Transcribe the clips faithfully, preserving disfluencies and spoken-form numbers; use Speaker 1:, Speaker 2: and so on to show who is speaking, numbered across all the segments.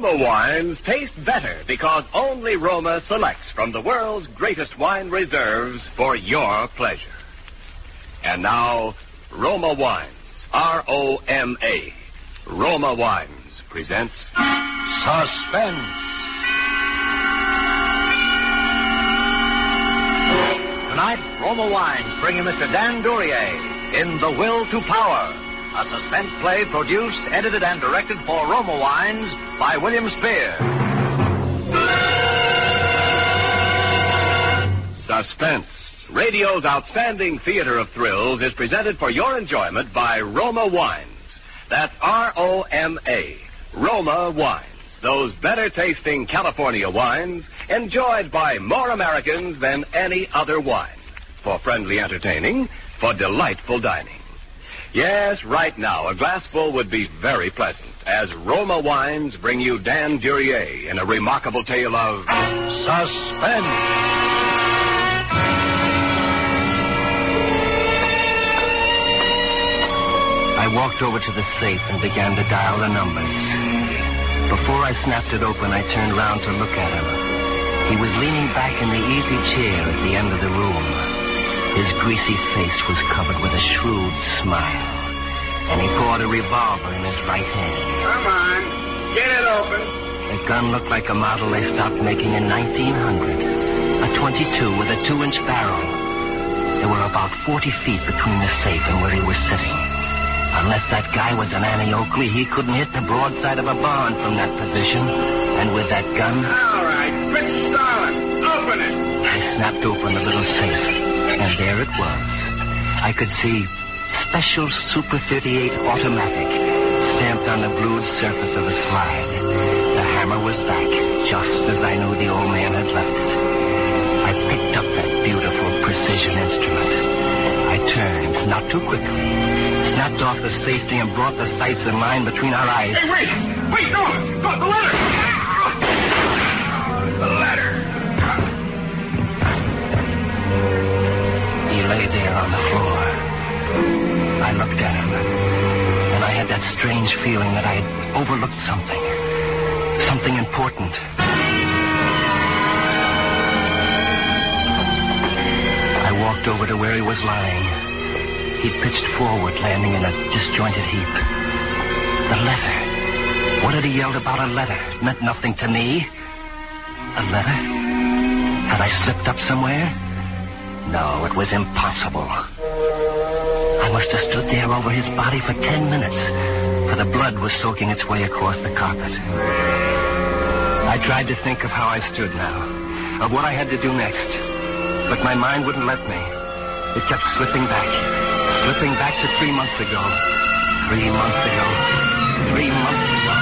Speaker 1: Roma wines taste better because only Roma selects from the world's greatest wine reserves for your pleasure. And now, Roma Wines, R O M A, Roma Wines presents Suspense.
Speaker 2: Tonight, Roma Wines bring you Mister Dan Duryea in The Will to Power, a suspense play produced, edited, and directed for Roma Wines by William Spear.
Speaker 1: Suspense, radio's outstanding theater of thrills, is presented for your enjoyment by Roma Wines. That's R O M A, Roma Wines. Those better-tasting California wines enjoyed by more Americans than any other wine. For friendly entertaining, for delightful dining. Yes, right now, a glassful would be very pleasant, as Roma Wines bring you Dan Duryea in a remarkable tale of suspense.
Speaker 3: I walked over to the safe and began to dial the numbers. Before I snapped it open, I turned round to look at him. He was leaning back in the easy chair at the end of the room. His greasy face was covered with a shrewd smile, and he poured a revolver in his right hand.
Speaker 4: Come on, get it open.
Speaker 3: The gun looked like a model they stopped making in nineteen hundred. A twenty-two with a two-inch barrel. There were about forty feet between the safe and where he was sitting. Unless that guy was an Annie Oakley, he couldn't hit the broadside of a barn from that position. And with that gun...
Speaker 4: All right, quit stalling. Open it.
Speaker 3: I snapped open the little safe, and there it was. I could see Special Super thirty-eight Automatic stamped on the blued surface of the slide. The hammer was back, just as I knew the old man had left it. I picked up that beautiful precision instrument. I turned, not too quickly, snapped off the safety and brought the sights in line between our eyes.
Speaker 4: Hey, wait! Wait, no! No, the letter! The letter!
Speaker 3: He lay there on the floor. I looked at him, and I had that strange feeling that I had overlooked something. Something important. I walked over to where he was lying. He'd pitched forward, landing in a disjointed heap. The letter. What had he yelled about a letter? It meant nothing to me. A letter? Had I slipped up somewhere? No, it was impossible. I must have stood there over his body for ten minutes, for the blood was soaking its way across the carpet. I tried to think of how I stood now, of what I had to do next, but my mind wouldn't let me. It kept slipping back. Slipping back to three months ago. Three months ago. Three months ago.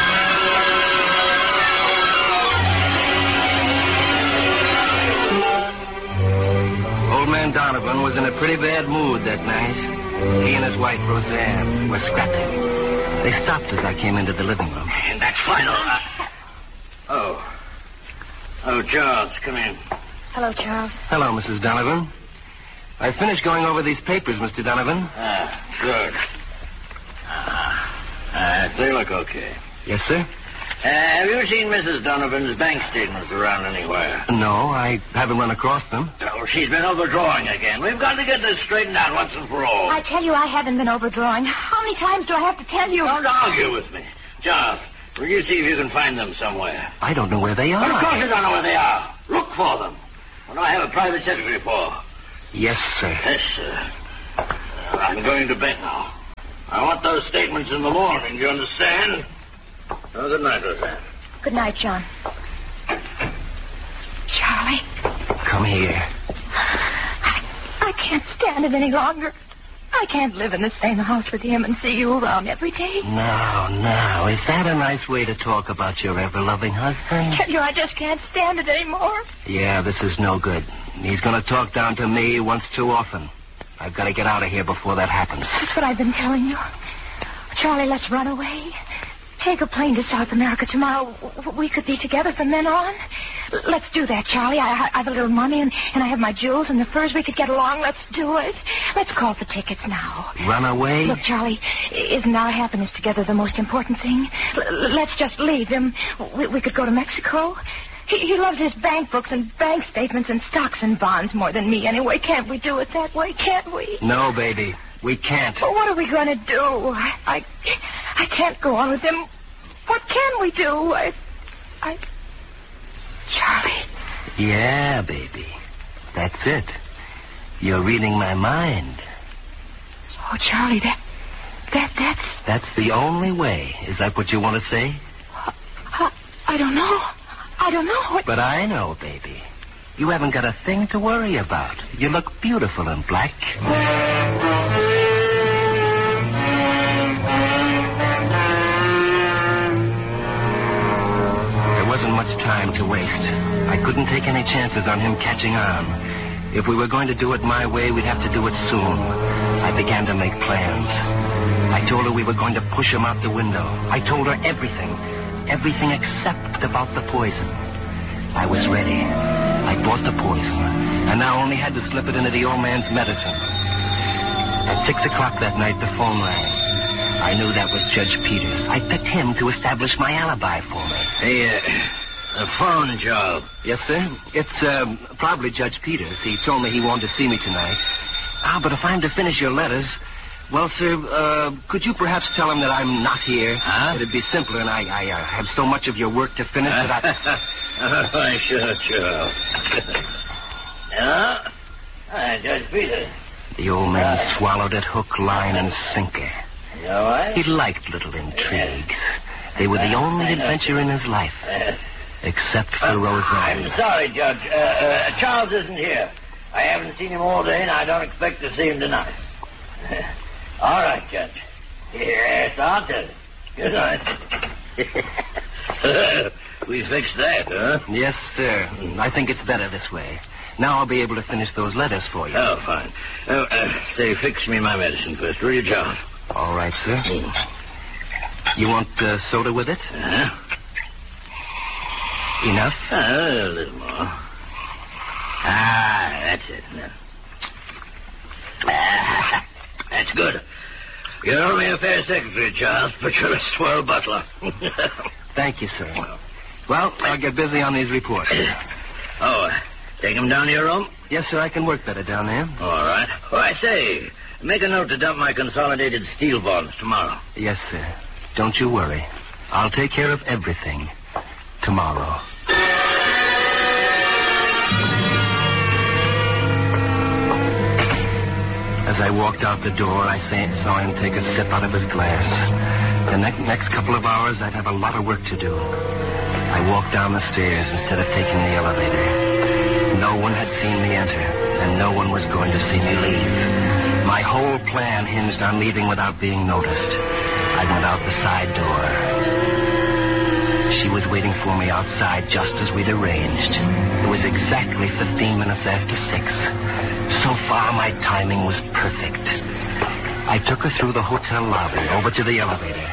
Speaker 3: Old man Donovan was in a pretty bad mood that night. He and his wife, Roseanne, were scrapping. They stopped as I came into the living room.
Speaker 2: And that's final. Uh, oh. Oh, Charles, come in.
Speaker 5: Hello, Charles.
Speaker 3: Hello, Missus Donovan. I finished going over these papers, Mister Donovan.
Speaker 2: Ah, good. Ah, uh, they look okay.
Speaker 3: Yes, sir?
Speaker 2: Uh, have you seen Missus Donovan's bank statements around anywhere?
Speaker 3: No, I haven't run across them.
Speaker 2: Oh, she's been overdrawing again. We've got to get this straightened out once and for all.
Speaker 5: I tell you, I haven't been overdrawing. How many times do I have to tell you?
Speaker 2: Don't argue with me. Charles, will you see if you can find them somewhere?
Speaker 3: I don't know where they are.
Speaker 2: Of course you don't know where they are. Look for them. What do I have a private secretary for?
Speaker 3: Yes, sir.
Speaker 2: Yes, sir. Uh, I'm going to bed now. I want those statements in the morning, do you understand? Oh, good night, Roseanne.
Speaker 5: Good night, John. Charlie.
Speaker 3: Come here.
Speaker 5: I, I can't stand it any longer. I can't live in the same house with him and see you around every day.
Speaker 3: Now, now, is that a nice way to talk about your ever-loving husband?
Speaker 5: I tell you, I just can't stand it anymore.
Speaker 3: Yeah, this is no good. He's going to talk down to me once too often. I've got to get out of here before that happens.
Speaker 5: That's what I've been telling you. Charlie, let's run away. Take a plane to South America tomorrow. We could be together from then on. Let's do that, Charlie. I, I have a little money, and, and I have my jewels and the furs. We could get along. Let's do it. Let's call for tickets now.
Speaker 3: Run away?
Speaker 5: Look, Charlie, isn't our happiness together the most important thing? L- let's just leave him. We, we could go to Mexico. He, he loves his bank books and bank statements and stocks and bonds more than me anyway. Can't we do it that way? Can't we?
Speaker 3: No, baby. We can't.
Speaker 5: Well, what are we going to do? I, I, I can't go on with him. What can we do? I, I... Charlie.
Speaker 3: Yeah, baby. That's it. You're reading my mind.
Speaker 5: Oh, Charlie, that... That, that's...
Speaker 3: That's the only way. Is that what you want to say?
Speaker 5: I, I don't know. I don't know. What...
Speaker 3: But I know, baby. You haven't got a thing to worry about. You look beautiful in black. There wasn't much time to waste. I couldn't take any chances on him catching on. If we were going to do it my way, we'd have to do it soon. I began to make plans. I told her we were going to push him out the window. I told her everything. Everything except about the poison. I was ready. I bought the poison, and now only had to slip it into the old man's medicine. At six o'clock that night, the phone rang. I knew that was Judge Peters. I picked him to establish my alibi for me.
Speaker 6: Hey, uh, the phone, Joe.
Speaker 3: Yes, sir? It's um, probably Judge Peters. He told me he wanted to see me tonight. Ah, but if I'm to finish your letters... Well, sir, uh, could you perhaps tell him that I'm not here?
Speaker 6: Huh?
Speaker 3: It'd be simpler, and I, I uh, have so much of your work to finish that I...
Speaker 6: Oh, sure, sure. Yeah? Hi, Judge Peters.
Speaker 3: The old man uh, swallowed it hook, line, and sinker.
Speaker 6: You all right?
Speaker 3: He liked little intrigues. They were the only adventure in his life. Except for
Speaker 6: uh,
Speaker 3: Roseanne.
Speaker 6: I'm sorry, Judge. Uh, uh, Charles isn't here. I haven't seen him all day, and I don't expect to see him tonight. All right, Judge. Yes, I'll tell you. Good night. We fixed that, huh?
Speaker 3: Yes, sir. I think it's better this way. Now I'll be able to finish those letters for you.
Speaker 6: Oh, fine. Oh, uh, say, fix me my medicine first, will you, Charles?
Speaker 3: All right, sir. Mm. You want uh, soda with it?
Speaker 6: Uh-huh.
Speaker 3: Enough?
Speaker 6: Uh, a little more. Ah, that's it. Now. Ah, that's good. You're only a fair secretary, Charles, but you're a swell butler.
Speaker 3: Thank you, sir. Well, I'll get busy on these reports.
Speaker 6: Oh, uh, take them down to your room?
Speaker 3: Yes, sir, I can work better down there.
Speaker 6: All right. Oh, I say, make a note to dump my consolidated steel bonds tomorrow.
Speaker 3: Yes, sir. Don't you worry. I'll take care of everything tomorrow. As I walked out the door, I saw him take a sip out of his glass. The ne- next couple of hours, I'd have a lot of work to do. I walked down the stairs instead of taking the elevator. No one had seen me enter, and no one was going to see me leave. My whole plan hinged on leaving without being noticed. I went out the side door. She was waiting for me outside just as we'd arranged. It was exactly fifteen minutes after six. So far, my timing was perfect. I took her through the hotel lobby, over to the elevator.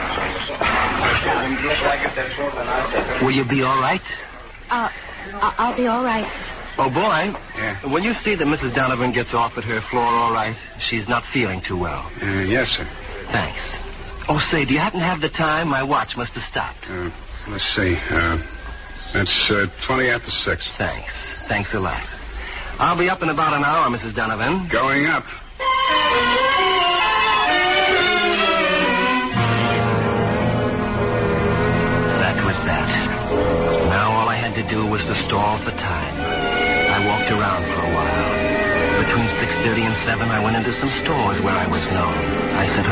Speaker 3: Will you be all right?
Speaker 5: Uh, I'll be all right.
Speaker 3: Oh, boy.
Speaker 4: Yeah.
Speaker 3: When you see that Missus Donovan gets off at her floor all right, she's not feeling too well.
Speaker 4: Uh, yes, sir.
Speaker 3: Thanks. Oh, say, do you happen to have the time? My watch must have stopped.
Speaker 4: Uh, let's see. Uh, it's uh, twenty after six.
Speaker 3: Thanks. Thanks a lot. I'll be up in about an hour, Missus Donovan.
Speaker 4: Going up.
Speaker 3: That was that. Now all I had to do was to stall for time. I walked around for a while. Between six thirty and seven, I went into some stores where I was known. I said